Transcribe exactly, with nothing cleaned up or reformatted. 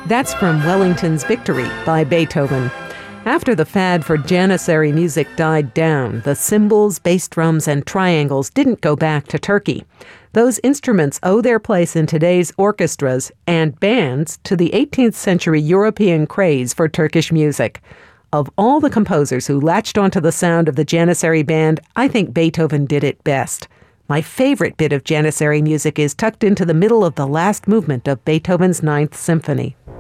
That's from Wellington's Victory by Beethoven. After the fad for Janissary music died down, the cymbals, bass drums, and triangles didn't go back to Turkey. Those instruments owe their place in today's orchestras and bands to the eighteenth century European craze for Turkish music. Of all the composers who latched onto the sound of the Janissary band, I think Beethoven did it best. My favorite bit of Janissary music is tucked into the middle of the last movement of Beethoven's Ninth Symphony.